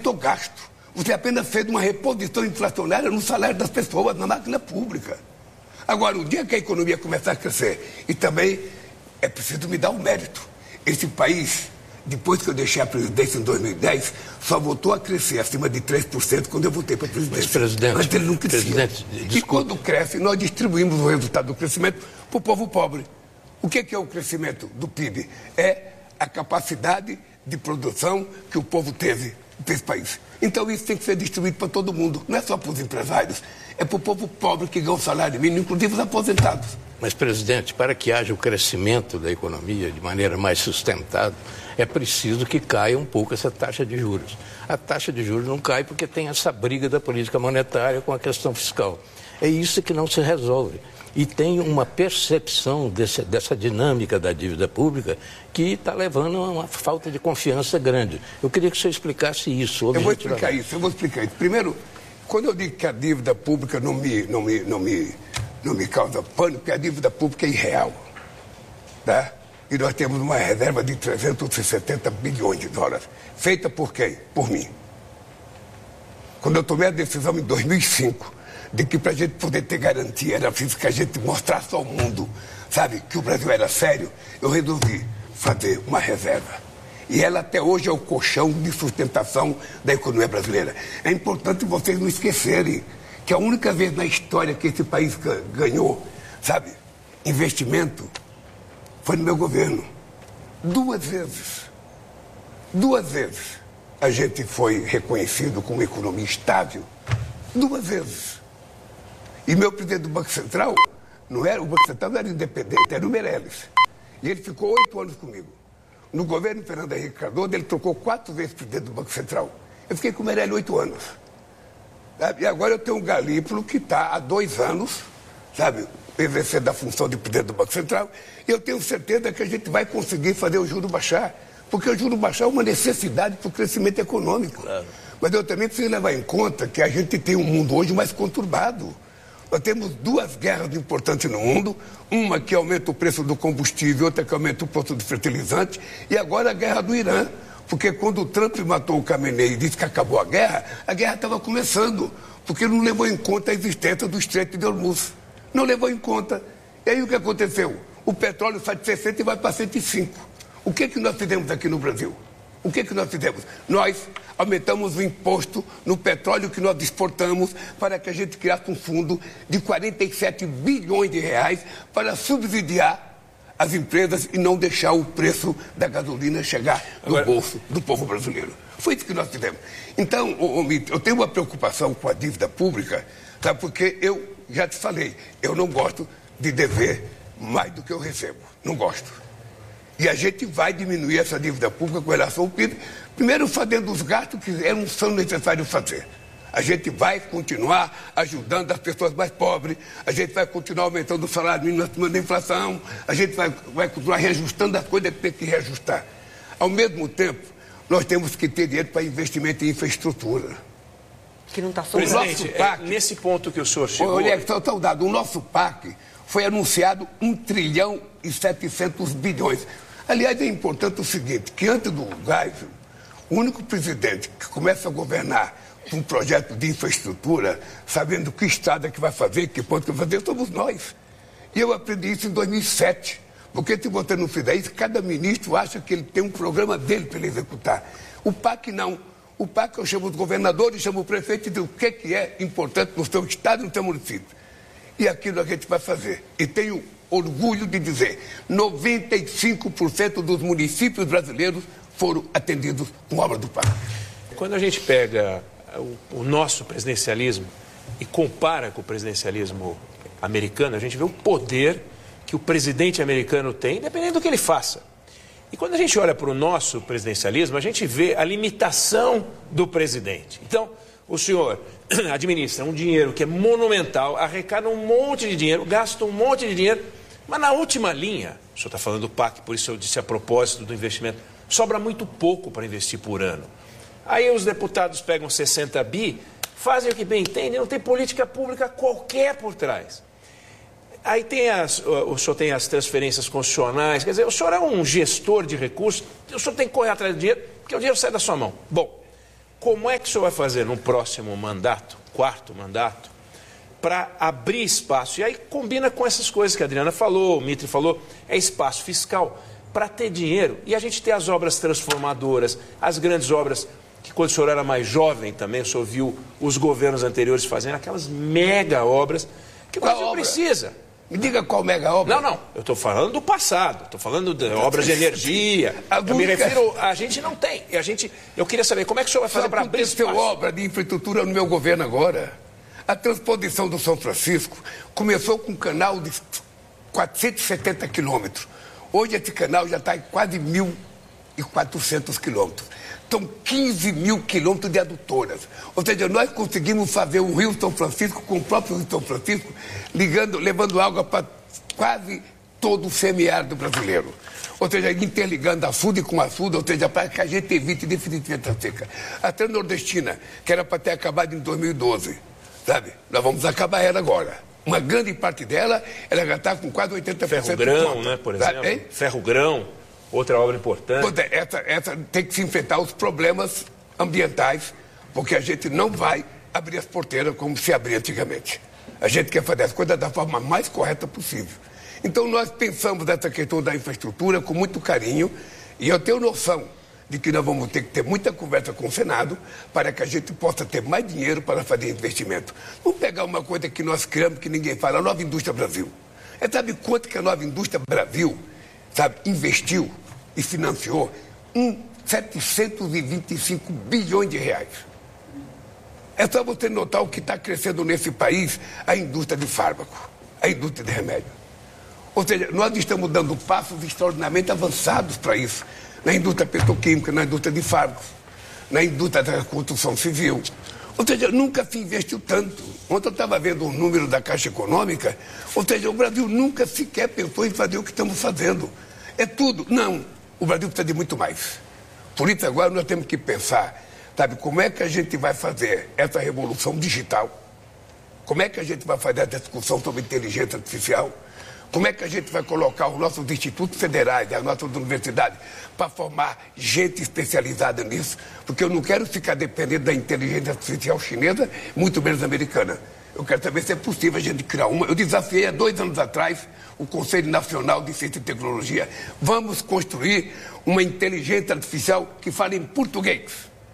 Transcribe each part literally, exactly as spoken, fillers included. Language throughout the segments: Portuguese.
aumentou gasto. Você apenas fez uma reposição inflacionária no salário das pessoas, na máquina pública. Agora, o dia que a economia começar a crescer, e também é preciso me dar um mérito. Esse país, depois que eu deixei a presidência em dois mil e dez, só voltou a crescer acima de três por cento quando eu voltei para a presidência. Mas, presidente, Antes ele não crescia. Presidente, e quando cresce, nós distribuímos o resultado do crescimento para o povo pobre. O que é o crescimento do P I B? É a capacidade de produção que o povo teve nesse país. Então isso tem que ser distribuído para todo mundo, não é só para os empresários, é para o povo pobre que ganha o salário mínimo, inclusive os aposentados. Mas, presidente, para que haja o crescimento da economia de maneira mais sustentável, é preciso que caia um pouco essa taxa de juros. A taxa de juros não cai porque tem essa briga da política monetária com a questão fiscal. É isso que não se resolve. E tem uma percepção desse, dessa dinâmica da dívida pública que está levando a uma falta de confiança grande. Eu queria que o senhor explicasse isso. Eu vou explicar isso, eu vou explicar isso. Primeiro, quando eu digo que a dívida pública não me, não me, não me, não me causa pânico, porque a dívida pública é irreal. Tá? E nós temos uma reserva de trezentos e setenta bilhões de dólares. Feita por quem? Por mim. Quando eu tomei a decisão em dois mil e cinco... de que para a gente poder ter garantia era preciso que a gente mostrasse ao mundo, sabe, que o Brasil era sério, eu resolvi fazer uma reserva. E ela até hoje é o colchão de sustentação da economia brasileira. É importante vocês não esquecerem que a única vez na história que esse país ganhou, sabe, investimento, foi no meu governo. Duas vezes. Duas vezes a gente foi reconhecido como economia estável. Duas vezes. E meu presidente do Banco Central, não era, o Banco Central não era independente, era o Meirelles. E ele ficou oito anos comigo. No governo Fernando Henrique Cardoso, ele trocou quatro vezes presidente do Banco Central. Eu fiquei com o Meirelles oito anos. Sabe? E agora eu tenho um Galípolo que está há dois anos, sabe, exercendo a função de presidente do Banco Central. E eu tenho certeza que a gente vai conseguir fazer o juro baixar. Porque o juro baixar é uma necessidade para o crescimento econômico. Claro. Mas eu também preciso levar em conta que a gente tem um mundo hoje mais conturbado. Nós temos duas guerras importantes no mundo, uma que aumenta o preço do combustível, outra que aumenta o preço do fertilizante, e agora a guerra do Irã. Porque quando o Trump matou o Khamenei e disse que acabou a guerra, a guerra estava começando, porque não levou em conta a existência do Estreito de Hormuz. Não levou em conta. E aí o que aconteceu? O petróleo sai de sessenta e vai para cento e cinco. O que, que nós fizemos aqui no Brasil? O que, que nós fizemos? Nós aumentamos o imposto no petróleo que nós exportamos para que a gente criasse um fundo de quarenta e sete bilhões de reais para subsidiar as empresas e não deixar o preço da gasolina chegar no Agora... bolso do povo brasileiro. Foi isso que nós fizemos. Então, eu tenho uma preocupação com a dívida pública, sabe? Porque eu já te falei, eu não gosto de dever mais do que eu recebo. Não gosto. E a gente vai diminuir essa dívida pública com relação ao P I B, primeiro fazendo os gastos que eram, são necessários fazer. A gente vai continuar ajudando as pessoas mais pobres, a gente vai continuar aumentando o salário mínimo acima da inflação, a gente vai, vai continuar reajustando as coisas que tem que reajustar. Ao mesmo tempo, nós temos que ter dinheiro para investimento em infraestrutura. Que não está só Presidente, P A C, é, nesse ponto que o senhor chegou... Olha, só um dado, o nosso P A C foi anunciado um trilhão e setecentos bilhões. Aliás, é importante o seguinte, que antes do Geisel, o único presidente que começa a governar um projeto de infraestrutura, sabendo que estado é que vai fazer, que ponto que vai fazer, somos nós. E eu aprendi isso em dois mil e sete, porque se você não fizer isso, cada ministro acha que ele tem um programa dele para ele executar. O P A C não. O P A C eu chamo os governadores, chamo o prefeito e digo o que, que é importante no seu estado e no seu município. E aquilo a gente vai fazer. E tenho orgulho de dizer, noventa e cinco por cento dos municípios brasileiros foram atendidos com obra do P A C. Quando a gente pega o, o nosso presidencialismo e compara com o presidencialismo americano, a gente vê o poder que o presidente americano tem, independente do que ele faça. E quando a gente olha para o nosso presidencialismo, a gente vê a limitação do presidente. Então, o senhor administra um dinheiro que é monumental, arrecada um monte de dinheiro, gasta um monte de dinheiro, mas na última linha, o senhor está falando do P A C, por isso eu disse a propósito do investimento, sobra muito pouco para investir por ano. Aí os deputados pegam sessenta bi, fazem o que bem entendem, não tem política pública qualquer por trás. Aí tem as, o senhor tem as transferências constitucionais, quer dizer, o senhor é um gestor de recursos, o senhor tem que correr atrás do dinheiro, porque o dinheiro sai da sua mão. Bom, como é que o senhor vai fazer no próximo mandato, quarto mandato, para abrir espaço? E aí combina com essas coisas que a Adriana falou, o Mitre falou, é espaço fiscal para ter dinheiro e a gente ter as obras transformadoras, as grandes obras que quando o senhor era mais jovem também, o senhor viu os governos anteriores fazendo aquelas mega obras que o Brasil precisa. Me diga qual mega obra. Não, não, eu estou falando do passado, estou falando de obras de energia, eu me refiro, a gente não tem, a gente, eu queria saber como é que o senhor vai fazer para abrir espaço. Obra de infraestrutura no meu governo agora. A transposição do São Francisco começou com um canal de quatrocentos e setenta quilômetros. Hoje esse canal já está em quase mil e quatrocentos quilômetros. São quinze mil quilômetros de adutoras. Ou seja, nós conseguimos fazer o Rio São Francisco com o próprio Rio São Francisco, ligando, levando água para quase todo o semiárido brasileiro. Ou seja, interligando a Sul com a Sul, ou seja, para que a gente evite definitivamente a seca. A Transnordestina, que era para ter acabado em dois mil e doze, sabe? Nós vamos acabar ela agora. Uma grande parte dela, ela já está com quase oitenta por cento. Ferro-grão, né, por exemplo? Sabe? Ferro-grão. Outra obra importante. Essa, essa tem que se enfrentar os problemas ambientais, porque a gente não vai abrir as porteiras como se abria antigamente. A gente quer fazer as coisas da forma mais correta possível. Então nós pensamos nessa questão da infraestrutura com muito carinho e eu tenho noção de que nós vamos ter que ter muita conversa com o Senado para que a gente possa ter mais dinheiro para fazer investimento. Vamos pegar uma coisa que nós criamos que ninguém fala, a Nova Indústria Brasil. É, sabe quanto que a Nova Indústria Brasil, sabe, investiu e financiou um, setecentos e vinte e cinco bilhões de reais. É só você notar o que está crescendo nesse país, a indústria de fármaco, a indústria de remédio. Ou seja, nós estamos dando passos extraordinariamente avançados para isso, na indústria petroquímica, na indústria de fármacos, na indústria da construção civil. Ou seja, nunca se investiu tanto. Ontem eu estava vendo um número da Caixa Econômica, ou seja, o Brasil nunca sequer pensou em fazer o que estamos fazendo. É tudo. Não, o Brasil precisa de muito mais. Por isso agora nós temos que pensar, sabe, como é que a gente vai fazer essa revolução digital? Como é que a gente vai fazer essa discussão sobre inteligência artificial? Como é que a gente vai colocar os nossos institutos federais, as nossas universidades, para formar gente especializada nisso? Porque eu não quero ficar dependendo da inteligência artificial chinesa, muito menos americana. Eu quero saber se é possível a gente criar uma. Eu desafiei há dois anos atrás o Conselho Nacional de Ciência e Tecnologia. Vamos construir uma inteligência artificial que fale em português,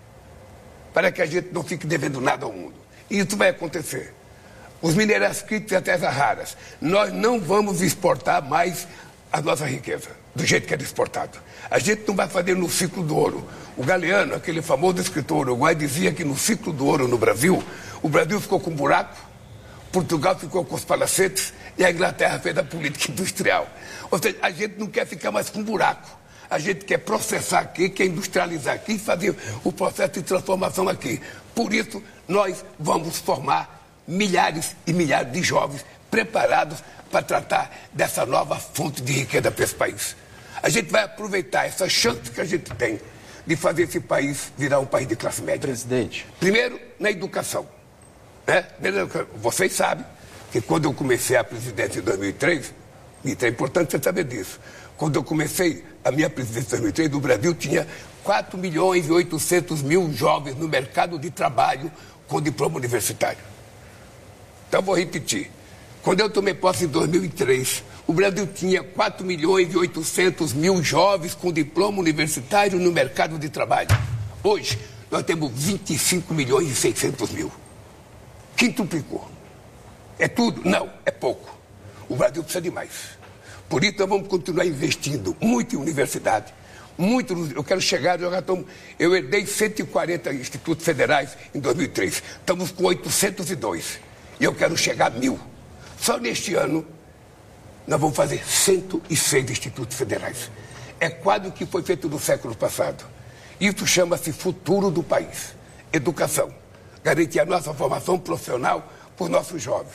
para que a gente não fique devendo nada ao mundo. E isso vai acontecer. Os minerais críticos e as terras raras, nós não vamos exportar mais a nossa riqueza, do jeito que era exportado. A gente não vai fazer no ciclo do ouro. O Galeano, aquele famoso escritor uruguai, dizia que no ciclo do ouro no Brasil, o Brasil ficou com um buraco, Portugal ficou com os palacetes e a Inglaterra fez a política industrial. Ou seja, a gente não quer ficar mais com um buraco. A gente quer processar aqui, quer industrializar aqui e fazer o processo de transformação aqui. Por isso, nós vamos formar milhares e milhares de jovens preparados para tratar dessa nova fonte de riqueza para esse país. A gente vai aproveitar essa chance que a gente tem de fazer esse país virar um país de classe média. Presidente. Primeiro, na educação. Né? Vocês sabem que quando eu comecei a presidência em dois mil e três, e é importante você saber disso, quando eu comecei a minha presidência em dois mil e três, o Brasil tinha quatro milhões e oitocentos mil jovens no mercado de trabalho com diploma universitário. Então, vou repetir. Quando eu tomei posse em dois mil e três, o Brasil tinha quatro milhões e oitocentos mil jovens com diploma universitário no mercado de trabalho. Hoje, nós temos vinte e cinco milhões e seiscentos mil. Quintuplicou. É tudo? Não, é pouco. O Brasil precisa de mais. Por isso, nós vamos continuar investindo muito em universidade. Muito, eu quero chegar, eu, já tô, eu herdei cento e quarenta institutos federais em dois mil e três. Estamos com oitocentos e dois. E eu quero chegar a mil. Só neste ano, nós vamos fazer cento e seis institutos federais. É quase o que foi feito no século passado. Isso chama-se futuro do país. Educação. Garantir a nossa formação profissional para os nossos jovens.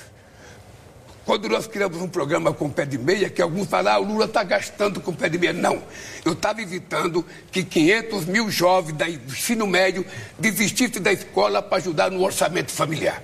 Quando nós criamos um programa com pé de meia, que alguns falam, ah, o Lula está gastando com pé de meia. Não. Eu estava evitando que quinhentos mil jovens do ensino médio desistissem da escola para ajudar no orçamento familiar.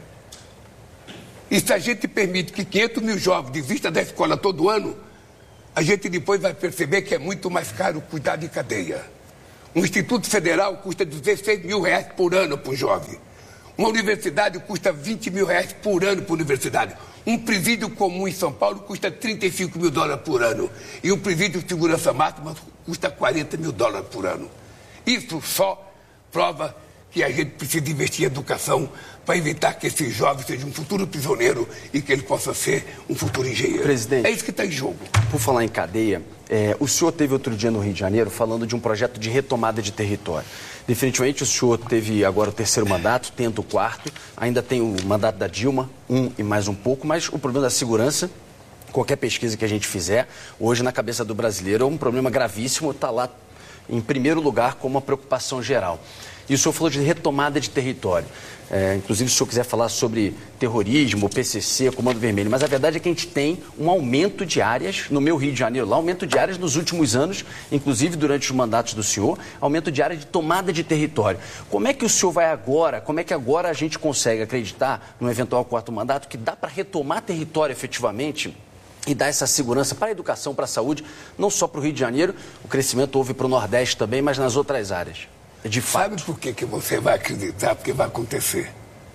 E se a gente permite que quinhentos mil jovens desistam da escola todo ano, a gente depois vai perceber que é muito mais caro cuidar de cadeia. Um instituto federal custa dezesseis mil reais por ano para um jovem. Uma universidade custa vinte mil reais por ano para a universidade. Um presídio comum em São Paulo custa trinta e cinco mil dólares por ano. E um presídio de segurança máxima custa quarenta mil dólares por ano. Isso só prova que a gente precisa investir em educação para evitar que esse jovem seja um futuro prisioneiro e que ele possa ser um futuro engenheiro. Presidente, é isso que está em jogo. Por falar em cadeia, é, o senhor teve outro dia no Rio de Janeiro falando de um projeto de retomada de território. Definitivamente o senhor teve agora o terceiro mandato, tenta o quarto, ainda tem o mandato da Dilma, um e mais um pouco, mas o problema da segurança, qualquer pesquisa que a gente fizer, hoje na cabeça do brasileiro é um problema gravíssimo, está lá em primeiro lugar como uma preocupação geral. E o senhor falou de retomada de território. É, inclusive, se o senhor quiser falar sobre terrorismo, P C C, Comando Vermelho, mas a verdade é que a gente tem um aumento de áreas, no meu Rio de Janeiro, lá, aumento de áreas nos últimos anos, inclusive durante os mandatos do senhor, aumento de área de tomada de território. Como é que o senhor vai agora, como é que agora a gente consegue acreditar, no eventual quarto mandato, que dá para retomar território efetivamente e dar essa segurança para a educação, para a saúde, não só para o Rio de Janeiro, o crescimento houve para o Nordeste também, mas nas outras áreas? De fato. Sabe por que, que você vai acreditar? Porque vai acontecer.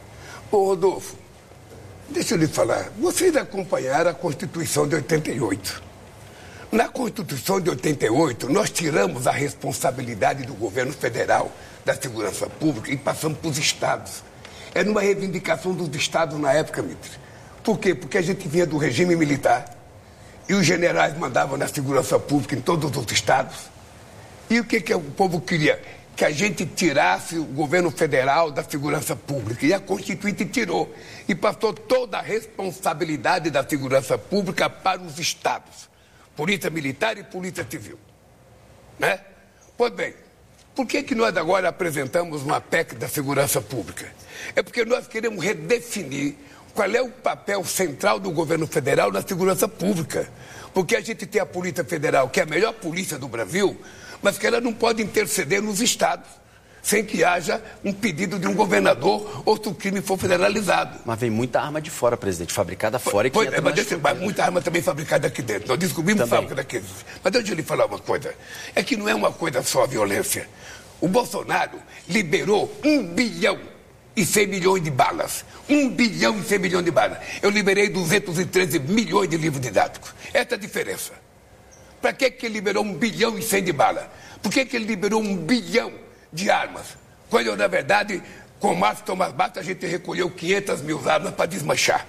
Ô, Rodolfo, deixa eu lhe falar. Vocês acompanharam a Constituição de oitenta e oito. Na Constituição de oitenta e oito, nós tiramos a responsabilidade do governo federal da segurança pública e passamos para os estados. Era uma reivindicação dos estados na época, Mitre. Por quê? Porque a gente vinha do regime militar e os generais mandavam na segurança pública em todos os estados. E o que, que o povo queria? Que a gente tirasse o governo federal da segurança pública. E a Constituinte tirou. E passou toda a responsabilidade da segurança pública para os estados. Polícia Militar e Polícia Civil. Né? Pois bem, por que, que nós agora apresentamos uma P E C da segurança pública? É porque nós queremos redefinir qual é o papel central do governo federal na segurança pública. Porque a gente tem a Polícia Federal, que é a melhor polícia do Brasil, mas que ela não pode interceder nos estados, sem que haja um pedido de um governador ou se o crime for federalizado. Mas vem muita arma de fora, presidente, fabricada fora e que pois, entra mas, nas... desse, mas muita arma também fabricada aqui dentro. Nós descobrimos fábrica daqueles. Mas deixa eu lhe falar uma coisa. É que não é uma coisa só a violência. O Bolsonaro liberou um bilhão e cem milhões de balas. Um bilhão e cem milhões de balas. Eu liberei duzentos e treze milhões de livros didáticos. Essa é a diferença. Para que que ele liberou um bilhão e cem de bala? Por que que ele liberou um bilhão de armas? Quando, na verdade, com o Márcio Tomás Bastos, a gente recolheu quinhentas mil armas para desmanchar.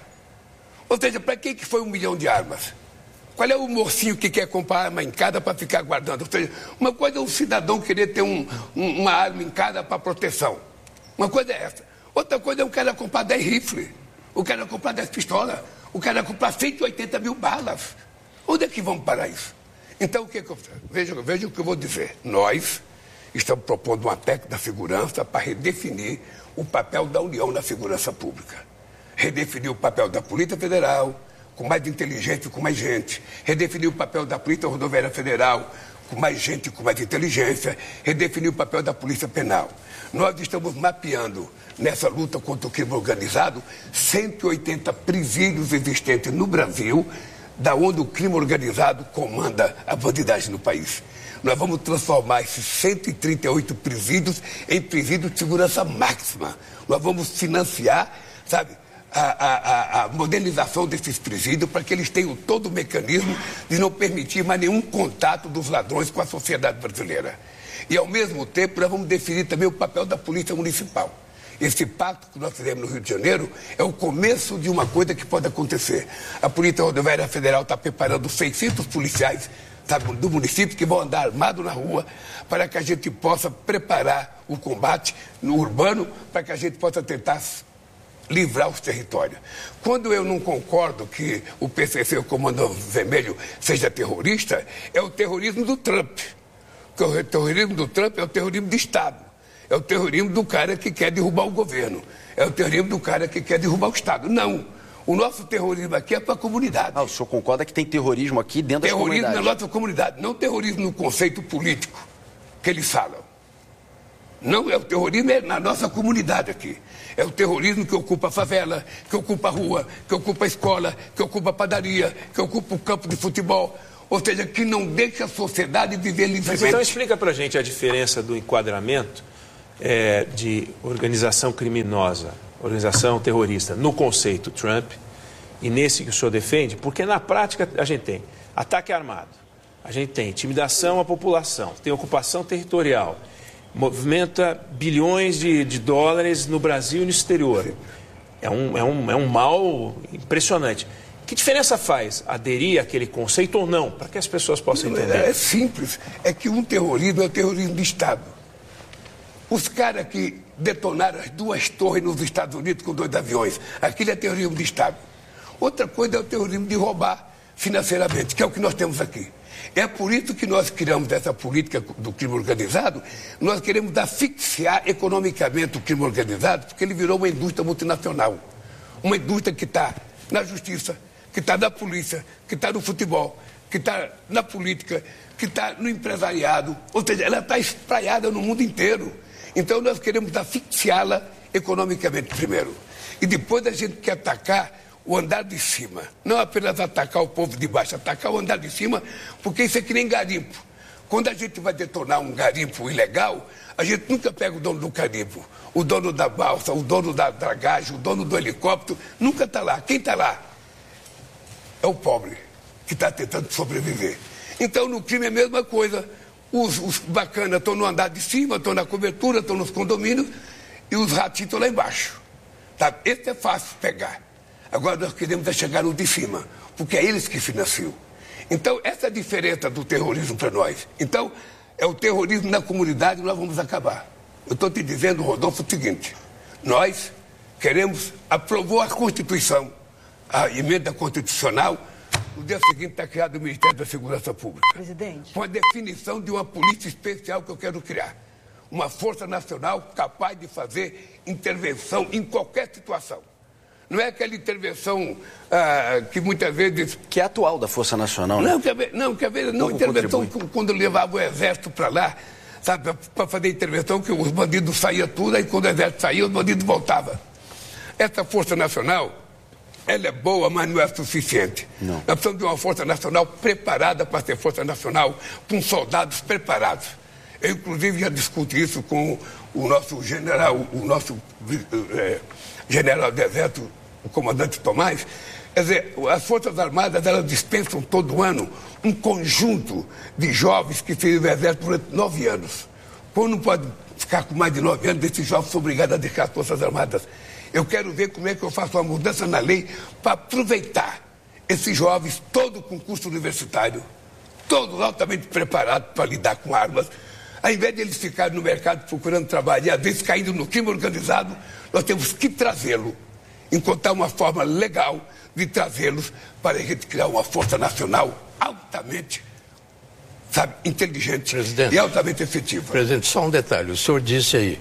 Ou seja, para que que foi um milhão de armas? Qual é o mocinho que quer comprar arma em casa para ficar guardando? Ou seja, uma coisa é um cidadão querer ter um, um, uma arma em casa para proteção. Uma coisa é essa. Outra coisa é o cara comprar dez rifles. O cara comprar dez pistolas. O cara comprar cento e oitenta mil balas. Onde é que vamos parar isso? Então, o que, que eu veja, veja o que eu vou dizer. Nós estamos propondo uma P E C da segurança para redefinir o papel da União na segurança pública. Redefinir o papel da Polícia Federal, com mais inteligência e com mais gente. Redefinir o papel da Polícia Rodoviária Federal, com mais gente e com mais inteligência. Redefinir o papel da Polícia Penal. Nós estamos mapeando, nessa luta contra o crime organizado, cento e oitenta presídios existentes no Brasil, da onde o crime organizado comanda a bandidagem no país. Nós vamos transformar esses cento e trinta e oito presídios em presídios de segurança máxima. Nós vamos financiar, sabe, a, a, a modernização desses presídios para que eles tenham todo o mecanismo de não permitir mais nenhum contato dos ladrões com a sociedade brasileira. E, ao mesmo tempo, nós vamos definir também o papel da Polícia Municipal. Esse pacto que nós fizemos no Rio de Janeiro é o começo de uma coisa que pode acontecer. A Polícia Rodoviária Federal está preparando seiscentos policiais, sabe, do município que vão andar armados na rua para que a gente possa preparar o combate no urbano, para que a gente possa tentar livrar os territórios. Quando eu não concordo que o P C C, o Comando Vermelho, seja terrorista, é o terrorismo do Trump. Porque o terrorismo do Trump é o terrorismo de Estado. É o terrorismo do cara que quer derrubar o governo. É o terrorismo do cara que quer derrubar o Estado. Não. O nosso terrorismo aqui é para a comunidade. Ah, o senhor concorda que tem terrorismo aqui dentro da comunidade? Terrorismo na nossa comunidade. Não terrorismo no conceito político que eles falam. Não, é o terrorismo é na nossa comunidade aqui. É o terrorismo que ocupa a favela, que ocupa a rua, que ocupa a escola, que ocupa a padaria, que ocupa o campo de futebol. Ou seja, que não deixa a sociedade viver livremente. Mas então explica para a gente a diferença do enquadramento é, de organização criminosa, organização terrorista, no conceito Trump e nesse que o senhor defende, porque na prática a gente tem ataque armado, a gente tem intimidação à população, tem ocupação territorial, movimenta bilhões de, de dólares no Brasil e no exterior. É um, é, um, é um mal impressionante. Que diferença faz aderir àquele conceito ou não, para que as pessoas possam entender? É simples. É que um terrorismo é o terrorismo de Estado. Os caras que detonaram as duas torres nos Estados Unidos com dois aviões, aquilo é terrorismo de Estado. Outra coisa é o terrorismo de roubar financeiramente, que é o que nós temos aqui. É por isso que nós criamos essa política do crime organizado. Nós queremos asfixiar economicamente o crime organizado, porque ele virou uma indústria multinacional. Uma indústria que está na justiça, que está na polícia, que está no futebol, que está na política, que está no empresariado. Ou seja, ela está espraiada no mundo inteiro. Então nós queremos asfixiá-la economicamente primeiro. E depois a gente quer atacar o andar de cima. Não apenas atacar o povo de baixo, atacar o andar de cima, porque isso é que nem garimpo. Quando a gente vai detonar um garimpo ilegal, a gente nunca pega o dono do garimpo, o dono da balsa, o dono da dragagem, o dono do helicóptero, nunca está lá. Quem está lá? É o pobre, que está tentando sobreviver. Então, no crime é a mesma coisa. Os, os bacanas estão no andar de cima, estão na cobertura, estão nos condomínios, e os ratinhos estão lá embaixo. Tá? Esse é fácil pegar. Agora nós queremos é chegar no de cima, porque é eles que financiam. Então, essa é a diferença do terrorismo para nós. Então, é o terrorismo na comunidade que nós vamos acabar. Eu estou te dizendo, Rodolfo, o seguinte: nós queremos, aprovou a Constituição, a emenda constitucional, no dia seguinte está criado o Ministério da Segurança Pública. Presidente. Com a definição de uma polícia especial que eu quero criar. Uma força nacional capaz de fazer intervenção em qualquer situação. Não é aquela intervenção ah, que muitas vezes... Que é atual da Força Nacional, né? Não, quer ver, não, quer ver, não, intervenção contribui. Quando levava o exército para lá, sabe, para fazer intervenção, que os bandidos saíam tudo, aí quando o exército saía, os bandidos voltavam. Essa Força Nacional, ela é boa, mas não é suficiente. Não. Nós precisamos de uma Força Nacional preparada para ser Força Nacional, com soldados preparados. Eu, inclusive, já discuto isso com o nosso general, o nosso é, general do Exército, o comandante Tomás. Quer dizer, as Forças Armadas, elas dispensam todo ano um conjunto de jovens que fez o Exército durante nove anos. Quando não pode ficar com mais de nove anos, esses jovens são obrigados a deixar as Forças Armadas. Eu quero ver como é que eu faço uma mudança na lei para aproveitar esses jovens, todo com curso universitário, todos altamente preparados para lidar com armas. Ao invés de eles ficarem no mercado procurando trabalho e às vezes caindo no crime organizado, nós temos que trazê-lo, encontrar uma forma legal de trazê-los para a gente criar uma força nacional altamente, sabe, inteligente Presidente, e altamente efetiva. Presidente, só um detalhe. O senhor disse aí,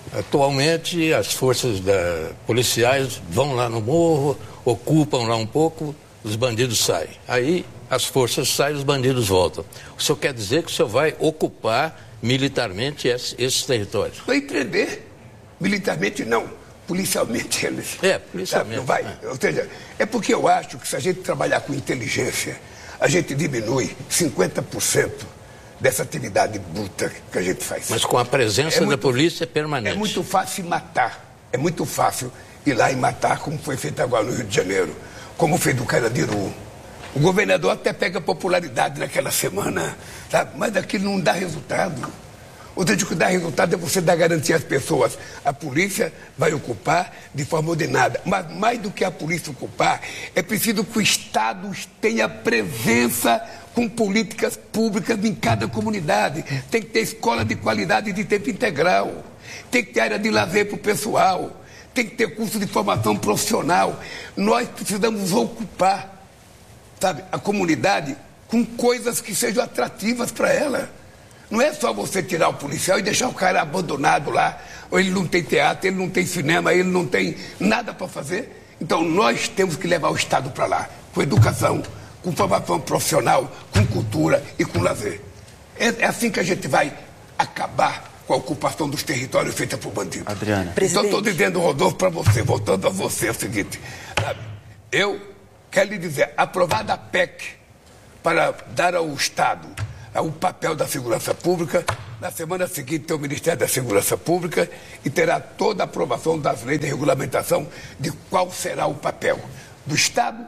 atualmente as forças da, policiais vão lá no morro, ocupam lá um pouco, os bandidos saem. Aí as forças saem, os bandidos voltam. O senhor quer dizer que o senhor vai ocupar militarmente esses, esses territórios? Vai entender. Militarmente não, policialmente eles. É, policialmente. Não vai. É. Ou seja, é porque eu acho que se a gente trabalhar com inteligência, a gente diminui cinquenta por cento dessa atividade bruta que a gente faz. Mas com a presença é muito, da polícia permanente. É muito fácil matar. É muito fácil ir lá e matar, como foi feito agora no Rio de Janeiro, como fez do Carandiru. O governador até pega popularidade naquela semana, sabe? Mas aquilo não dá resultado. O que dá resultado é você dar garantia às pessoas. A polícia vai ocupar de forma ordenada. Mas mais do que a polícia ocupar, é preciso que o Estado tenha presença com políticas públicas em cada comunidade. Tem que ter escola de qualidade de tempo integral. Tem que ter área de lazer para o pessoal. Tem que ter curso de formação profissional. Nós precisamos ocupar, sabe, a comunidade com coisas que sejam atrativas para ela. Não é só você tirar o policial e deixar o cara abandonado lá, ou ele não tem teatro, ele não tem cinema, ele não tem nada para fazer. Então nós temos que levar o Estado para lá, com educação, com formação profissional, com cultura e com lazer. É, é assim que a gente vai acabar com a ocupação dos territórios feita por bandidos. Adriana. Então estou dizendo, Rodolfo, para você, voltando a você, é o seguinte, sabe? Eu quero lhe dizer, aprovada a P E C para dar ao Estado o papel da segurança pública. Na semana seguinte tem o Ministério da Segurança Pública e terá toda a aprovação das leis de regulamentação de qual será o papel do Estado,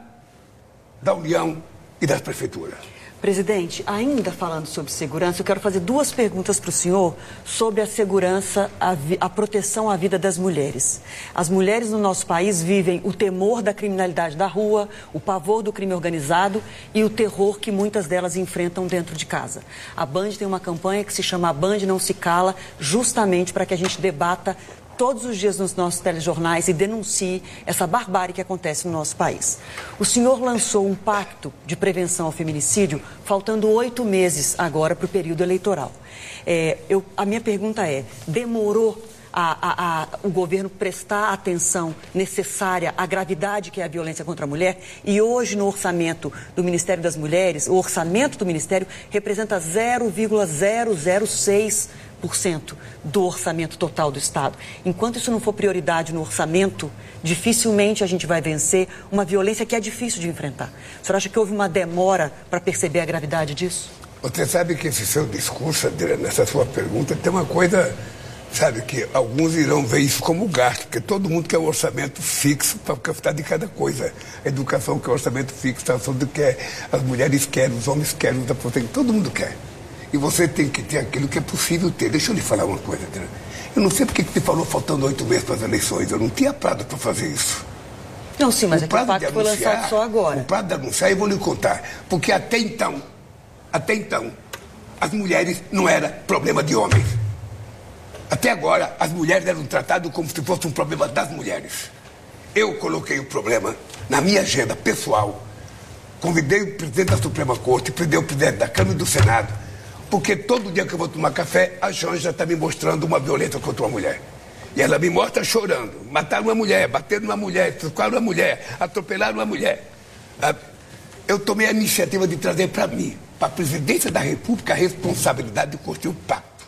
da União e das prefeituras. Presidente, ainda falando sobre segurança, eu quero fazer duas perguntas para o senhor sobre a segurança, a, vi, a proteção à vida das mulheres. As mulheres no nosso país vivem o temor da criminalidade da rua, o pavor do crime organizado e o terror que muitas delas enfrentam dentro de casa. A Band tem uma campanha que se chama A Band Não Se Cala, justamente para que a gente debata todos os dias nos nossos telejornais e denuncie essa barbárie que acontece no nosso país. O senhor lançou um pacto de prevenção ao feminicídio, faltando oito meses agora para o período eleitoral. É, eu, a minha pergunta é, demorou a, a, a, o governo prestar a atenção necessária à gravidade que é a violência contra a mulher? E hoje, no orçamento do Ministério das Mulheres, o orçamento do Ministério representa zero vírgula zero zero seis por cento do orçamento total do Estado. Enquanto isso não for prioridade no orçamento, dificilmente a gente vai vencer uma violência que é difícil de enfrentar. O senhor acha que houve uma demora para perceber a gravidade disso? Você sabe que esse seu discurso, Adriana, nessa sua pergunta, tem uma coisa, sabe, que alguns irão ver isso como gasto, porque todo mundo quer um orçamento fixo para gastar de cada coisa. A educação quer orçamento fixo, a saúde quer, as mulheres querem, os homens querem, os aposentos, todo mundo quer. E você tem que ter aquilo que é possível ter. Deixa eu lhe falar uma coisa, Adriana. Eu não sei porque que você falou faltando oito meses para as eleições. Eu não tinha prazo para fazer isso. Não, sim, mas o é que o pacto foi lançado só agora. O prazo de anunciar, eu vou lhe contar. Porque até então, até então, as mulheres não eram problema de homens. Até agora, as mulheres eram tratadas como se fosse um problema das mulheres. Eu coloquei o problema na minha agenda pessoal. Convidei o presidente da Suprema Corte, convidei o presidente da Câmara e do Senado, porque todo dia que eu vou tomar café, a Janja está me mostrando uma violência contra uma mulher. E ela me mostra chorando. Mataram uma mulher, bateram uma mulher, trocaram uma mulher, atropelaram uma mulher. Eu tomei a iniciativa de trazer para mim, para a presidência da República, a responsabilidade de construir o pacto.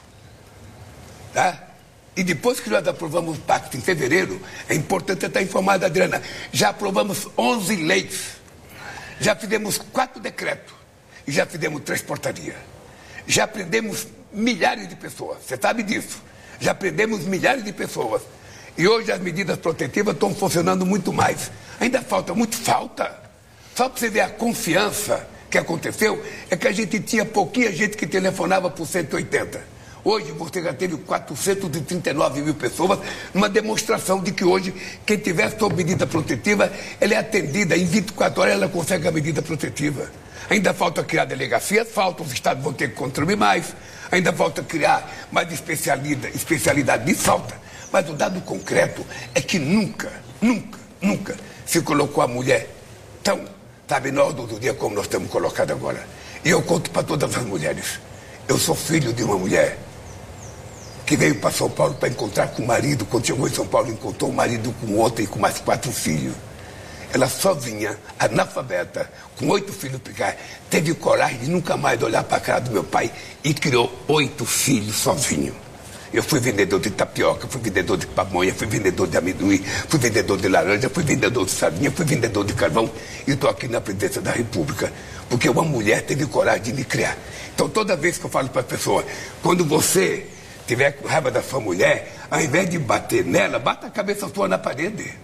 Tá? E depois que nós aprovamos o pacto em fevereiro, é importante estar informado, Adriana, já aprovamos onze leis, já fizemos quatro decretos e já fizemos três portarias. Já prendemos milhares de pessoas, você sabe disso. Já prendemos milhares de pessoas. E hoje as medidas protetivas estão funcionando muito mais. Ainda falta, muito falta. Só para você ver a confiança que aconteceu, é que a gente tinha pouquinha gente que telefonava por cento e oitenta. Hoje você já teve quatrocentos e trinta e nove mil pessoas, uma demonstração de que hoje, quem tiver sob medida protetiva, ela é atendida, em vinte e quatro horas ela consegue a medida protetiva. Ainda falta criar delegacias, falta, os estados vão ter que contribuir mais, ainda falta criar mais especialidade, especialidade de falta. Mas o dado concreto é que nunca, nunca, nunca se colocou a mulher tão, sabe, na ordem do dia como nós estamos colocados agora. E eu conto para todas as mulheres. Eu sou filho de uma mulher que veio para São Paulo para encontrar com o marido. Quando chegou em São Paulo, encontrou o marido com outro e com mais quatro filhos. Ela sozinha, analfabeta, com oito filhos pequenos, teve coragem de nunca mais olhar para a cara do meu pai e criou oito filhos sozinho. Eu fui vendedor de tapioca, fui vendedor de pamonha, fui vendedor de amendoim, fui vendedor de laranja, fui vendedor de sardinha, fui vendedor de carvão e estou aqui na presidência da República porque uma mulher teve coragem de me criar. Então toda vez que eu falo para as pessoas, quando você tiver com raiva da sua mulher, ao invés de bater nela, bata a cabeça sua na parede.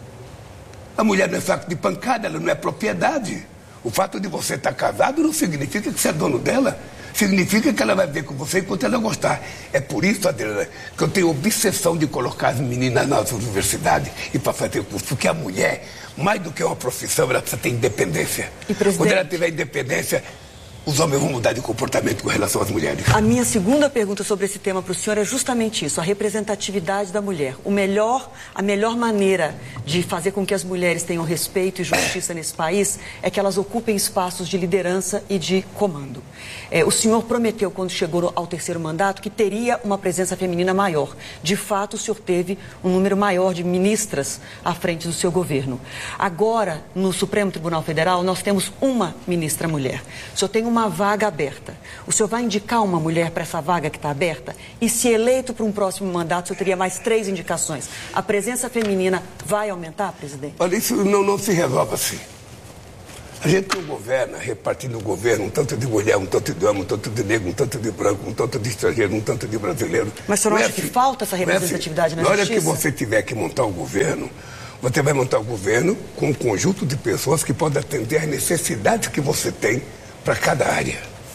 A mulher não é saco de pancada, ela não é propriedade. O fato de você estar casado não significa que você é dono dela. Significa que ela vai ver com você enquanto ela gostar. É por isso, Adriana, que eu tenho obsessão de colocar as meninas nas universidades e para fazer curso. Porque a mulher, mais do que uma profissão, ela precisa ter independência. E, presidente... Quando ela tiver independência, os homens vão mudar de comportamento com relação às mulheres. A minha segunda pergunta sobre esse tema para o senhor é justamente isso, a representatividade da mulher. O melhor, a melhor maneira de fazer com que as mulheres tenham respeito e justiça nesse país é que elas ocupem espaços de liderança e de comando. É, o senhor prometeu, quando chegou ao terceiro mandato, que teria uma presença feminina maior. De fato, o senhor teve um número maior de ministras à frente do seu governo. Agora, no Supremo Tribunal Federal, nós temos uma ministra mulher. O senhor tem uma vaga aberta. O senhor vai indicar uma mulher para essa vaga que está aberta? E se eleito para um próximo mandato, o senhor teria mais três indicações. A presença feminina vai aumentar, presidente? Olha, isso não, não se resolve assim. A gente não governa repartindo o governo, um tanto de mulher, um tanto de homem, um tanto de negro, um tanto de branco, um tanto de estrangeiro, um tanto de brasileiro. Mas o senhor não é acha assim, que falta essa representatividade é assim. na Na hora justiça? que você tiver que montar o governo, você vai montar o governo com um conjunto de pessoas que podem atender às necessidades que você tem para cada área.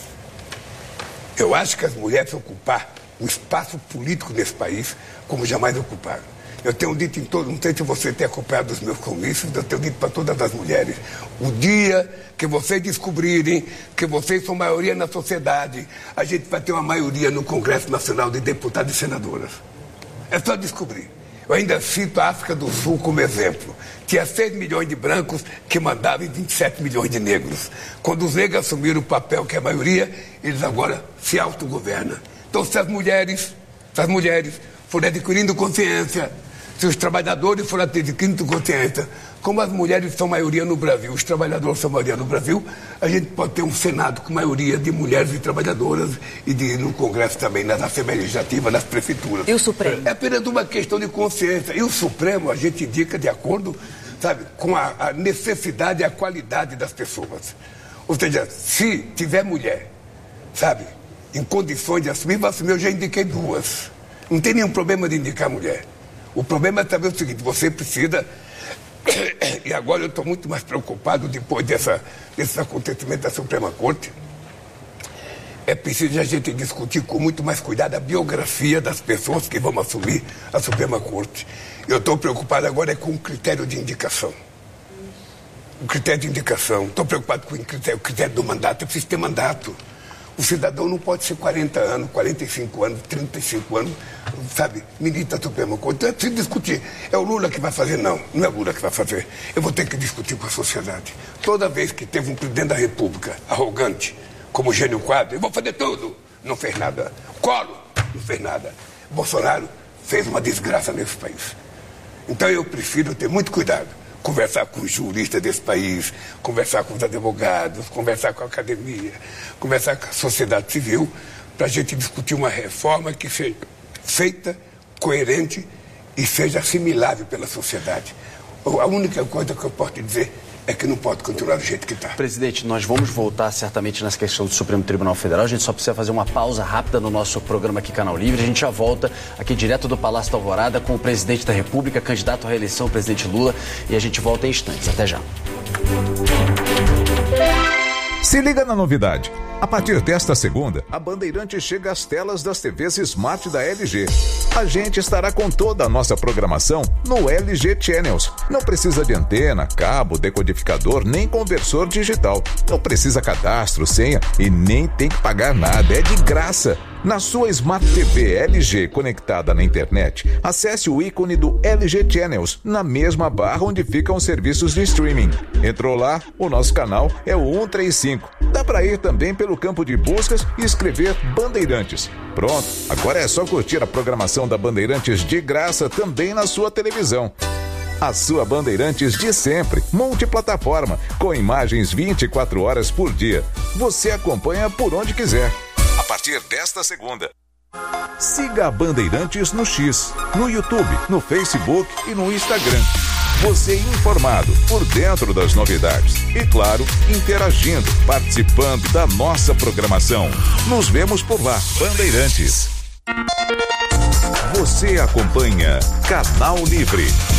Eu acho que as mulheres ocupar o espaço político nesse país como jamais ocuparam. Eu tenho dito em todo, não sei se você tem acompanhado os meus comícios, eu tenho dito para todas as mulheres, o dia que vocês descobrirem que vocês são maioria na sociedade, a gente vai ter uma maioria no Congresso Nacional de deputados e senadoras. É só descobrir. Eu ainda cito a África do Sul como exemplo. Tinha seis milhões de brancos que mandavam e vinte e sete milhões de negros. Quando os negros assumiram o papel que é a maioria, eles agora se autogovernam. Então, se as mulheres, se as mulheres forem adquirindo consciência, se os trabalhadores forem adquirindo consciência, como as mulheres são maioria no Brasil, os trabalhadores são maioria no Brasil, a gente pode ter um Senado com maioria de mulheres e trabalhadoras e de, no Congresso também, nas Assembleias Legislativas, nas prefeituras. E o Supremo? É apenas uma questão de consciência. E o Supremo a gente indica de acordo, sabe, com a, a necessidade e a qualidade das pessoas. Ou seja, se tiver mulher, sabe, em condições de assumir, vai assumir. Eu já indiquei duas. Não tem nenhum problema de indicar mulher. O problema é saber o seguinte, você precisa, e agora eu estou muito mais preocupado depois dessa, desses acontecimentos da Suprema Corte, é preciso a gente discutir com muito mais cuidado a biografia das pessoas que vão assumir a Suprema Corte. Eu estou preocupado agora é com o critério de indicação. O critério de indicação. Estou preocupado com o critério, o critério do mandato. É preciso ter mandato. O cidadão não pode ser quarenta anos, quarenta e cinco anos, trinta e cinco anos, sabe, ministro da Suprema Corte. Então é preciso discutir. É o Lula que vai fazer? Não, não é o Lula que vai fazer. Eu vou ter que discutir com a sociedade. Toda vez que teve um presidente da República arrogante, como Jânio Quadros, eu vou fazer tudo. Não fez nada. Collor não fez nada. Bolsonaro fez uma desgraça nesse país. Então eu prefiro ter muito cuidado. Conversar com os juristas desse país, conversar com os advogados, conversar com a academia, conversar com a sociedade civil, para a gente discutir uma reforma que seja feita, coerente e seja assimilável pela sociedade. A única coisa que eu posso te dizer é que não pode continuar do jeito que está. Presidente, nós vamos voltar certamente nessa questão do Supremo Tribunal Federal. A gente só precisa fazer uma pausa rápida no nosso programa aqui, Canal Livre. A gente já volta aqui direto do Palácio da Alvorada com o presidente da República, candidato à reeleição, o presidente Lula. E a gente volta em instantes. Até já. Se liga na novidade. A partir desta segunda, a Bandeirantes chega às telas das T Vs Smart da L G. A gente estará com toda a nossa programação no L G Channels. Não precisa de antena, cabo, decodificador, nem conversor digital. Não precisa cadastro, senha e nem tem que pagar nada. É de graça. Na sua Smart T V L G conectada na internet, acesse o ícone do L G Channels na mesma barra onde ficam os serviços de streaming. Entrou lá, o nosso canal é o cento e trinta e cinco. Dá para ir também pelo campo de buscas e escrever Bandeirantes. Pronto, agora é só curtir a programação da Bandeirantes de graça também na sua televisão. A sua Bandeirantes de sempre, multiplataforma, com imagens vinte e quatro horas por dia. Você acompanha por onde quiser. A partir desta segunda. Siga a Bandeirantes no X, no YouTube, no Facebook e no Instagram. Você informado, por dentro das novidades. E claro, interagindo, participando da nossa programação. Nos vemos por lá, Bandeirantes. Você acompanha Canal Livre.